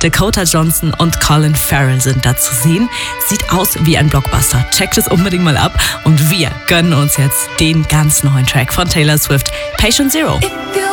Dakota Johnson und Colin Farrell sind da zu sehen. Sieht aus wie ein Blockbuster. Checkt es unbedingt mal ab. Und wir gönnen uns jetzt den ganz neuen Track von Taylor Swift, Patient Zero.